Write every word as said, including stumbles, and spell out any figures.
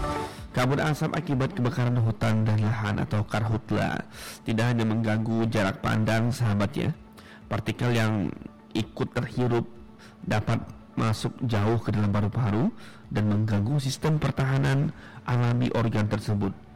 Kabut asap akibat kebakaran hutan dan lahan atau karhutla tidak hanya mengganggu jarak pandang sahabat ya. Partikel yang ikut terhirup dapat masuk jauh ke dalam paru-paru dan mengganggu sistem pertahanan alami organ tersebut.